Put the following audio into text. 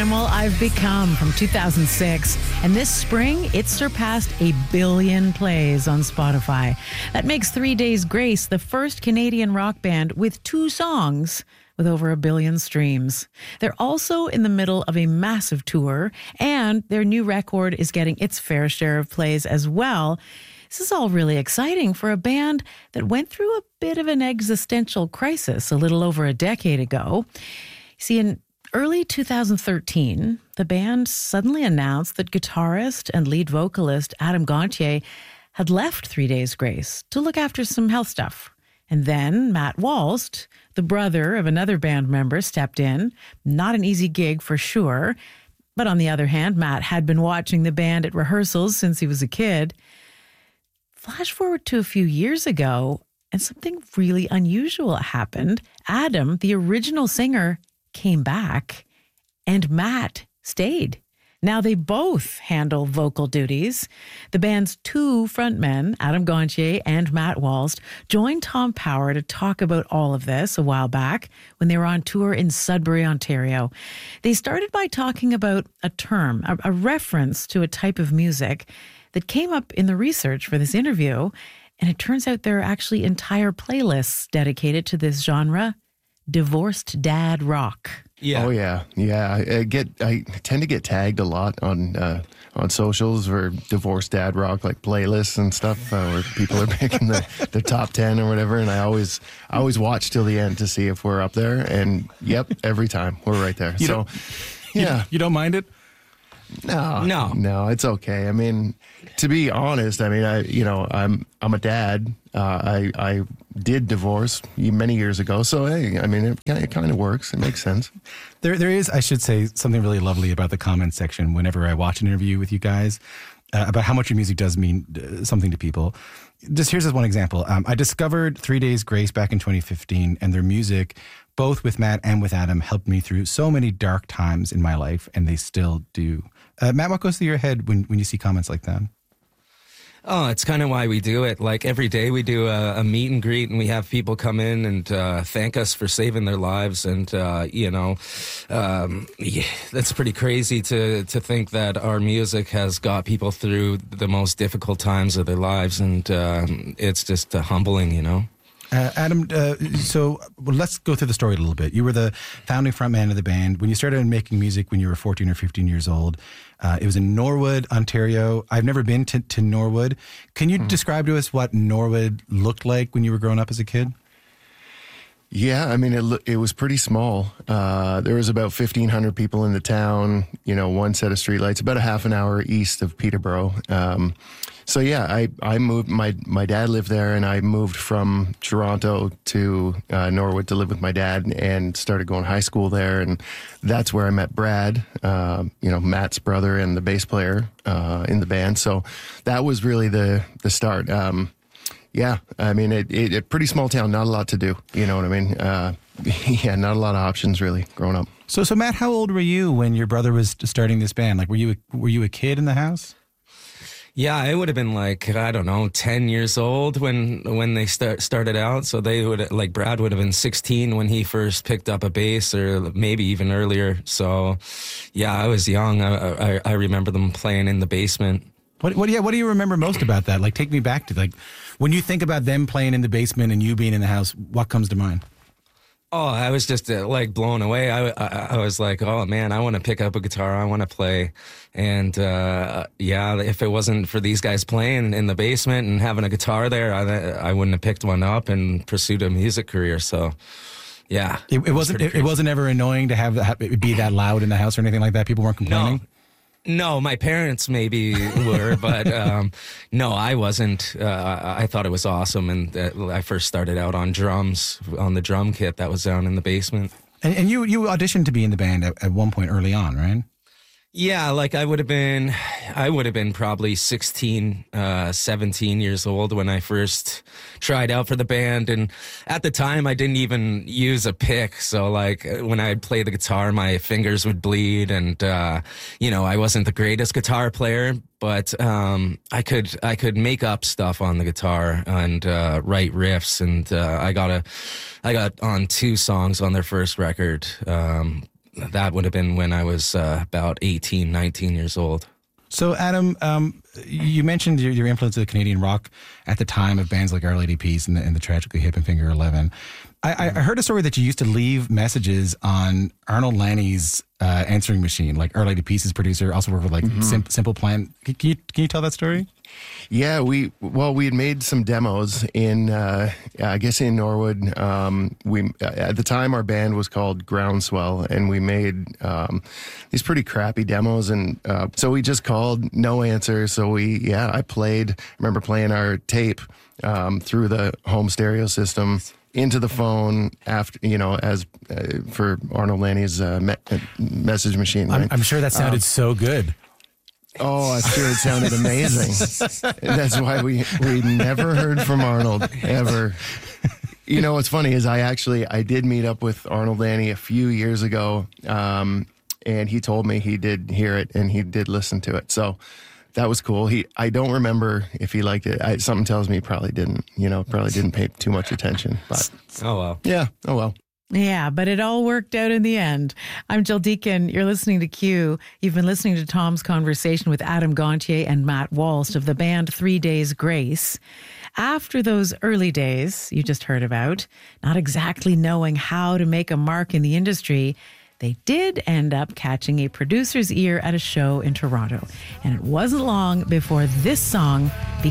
Animal I've Become from 2006. And this spring, it surpassed 1 billion plays on Spotify. That makes 3 Days Grace the first Canadian rock band with 2 songs with over 1 billion streams. They're also in the middle of a massive tour, and their new record is getting its fair share of plays as well. This is all really exciting for a band that went through a bit of an existential crisis a little over a decade ago. See, in early 2013, the band suddenly announced that guitarist and lead vocalist Adam Gontier had left 3 Days Grace to look after some health stuff. And then Matt Walst, the brother of another band member, stepped in. Not an easy gig for sure. But on the other hand, Matt had been watching the band at rehearsals since he was a kid. Flash forward to a few years ago, and something really unusual happened. Adam, the original singer, came back, and Matt stayed. Now they both handle vocal duties. The band's 2 frontmen, Adam Gontier and Matt Walst, joined Tom Power to talk about all of this a while back when they were on tour in Sudbury, Ontario. They started by talking about a term, a reference to a type of music that came up in the research for this interview, and it turns out there are actually entire playlists dedicated to this genre, divorced dad rock. Yeah. Oh yeah. I tend to get tagged a lot on socials for divorced dad rock, like playlists and stuff, where people are picking the top 10 or whatever. And I always watch till the end to see if we're up there. And yep, every time we're right there. You don't mind it? No, it's okay. I mean, to be honest, I'm a dad. I did divorce many years ago, so hey, I mean, it kind of works. It makes sense. There is, I should say, something really lovely about the comments section whenever I watch an interview with you guys about how much your music does mean something to people. Here's one example. I discovered 3 Days Grace back in 2015, and their music, both with Matt and with Adam, helped me through so many dark times in my life, and they still do. Matt, what goes through your head when you see comments like that? Oh, it's kind of why we do it. Like every day we do a meet and greet, and we have people come in and thank us for saving their lives. And, that's pretty crazy to think that our music has got people through the most difficult times of their lives. And it's just humbling, Adam, so let's go through the story a little bit. You were the founding frontman of the band. When you started making music when you were 14 or 15 years old, it was in Norwood, Ontario. I've never been to Norwood. Can you describe to us what Norwood looked like when you were growing up as a kid? Yeah, I mean, it was pretty small. There was about 1,500 people in the town, one set of streetlights, about a half an hour east of Peterborough. So yeah, I moved, my dad lived there, and I moved from Toronto to Norwood to live with my dad and started going to high school there. And that's where I met Brad, Matt's brother and the bass player in the band. So that was really the start. Yeah, I mean, it pretty small town, not a lot to do. You know what I mean? Yeah, not a lot of options really growing up. So Matt, how old were you when your brother was starting this band? Like, were you a kid in the house? Yeah, I would have been 10 years old when they started out. So they would, like, Brad would have been 16 when he first picked up a bass, or maybe even earlier. So yeah, I was young. I remember them playing in the basement. What do you remember most about that? Like, take me back to, like, when you think about them playing in the basement and you being in the house, what comes to mind? Oh, I was just blown away. I was like, oh man, I want to pick up a guitar. I want to play. And if it wasn't for these guys playing in the basement and having a guitar there, I wouldn't have picked one up and pursued a music career. So yeah, it wasn't ever annoying to have it be that loud in the house or anything like that. People weren't complaining. No, my parents maybe were, but no, I wasn't. I thought it was awesome, and I first started out on drums, on the drum kit that was down in the basement. And you auditioned to be in the band at one point early on, right? Yeah, like I would have been probably 16, 17 years old when I first tried out for the band. And at the time I didn't even use a pick. So like when I'd play the guitar, my fingers would bleed, and, I wasn't the greatest guitar player, but, I could make up stuff on the guitar and, write riffs. And, I got on 2 songs on their first record, that would have been when I was about 18, 19 years old. So, Adam, you mentioned your influence of Canadian rock at the time of bands like Our Lady Peace and the Tragically Hip and Finger 11. I heard a story that you used to leave messages on Arnold Lanny's answering machine, like Our Lady Peace's producer, also worked with like Simple Plan. Can you tell that story? Yeah, we had made some demos in, I guess in Norwood. We at the time our band was called Groundswell, and we made these pretty crappy demos, and so we just called no answer. So I remember playing our tape through the home stereo system into the phone after, as for Arnold Lanny's message machine. Right? I'm sure that sounded so good. Oh, I'm sure it sounded amazing. That's why we never heard from Arnold ever. What's funny is I did meet up with Arnold Lanny a few years ago, and he told me he did hear it and he did listen to it. So that was cool. I don't remember if he liked it. Something tells me he probably didn't. Probably didn't pay too much attention. But oh well. Yeah. Oh well. Yeah, but it all worked out in the end. I'm Jill Deacon. You're listening to Q. You've been listening to Tom's conversation with Adam Gontier and Matt Walst of the band 3 Days Grace. After those early days you just heard about, not exactly knowing how to make a mark in the industry, they did end up catching a producer's ear at a show in Toronto. And it wasn't long before this song became